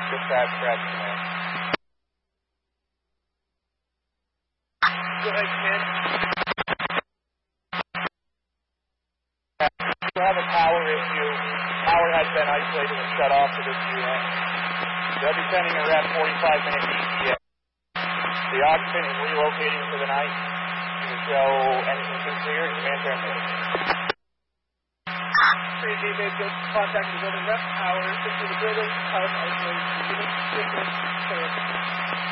Dispatch, correct, command. Go ahead, command. We have a power issue. Power has been isolated and shut off to this unit. They'll be sending a rep 45-minute ETA. The occupant is relocating for the night. To show anything too clear, command transmitted. 3D made good contact with the building rep. Power into the building. Power isolated. Unit 6 clear.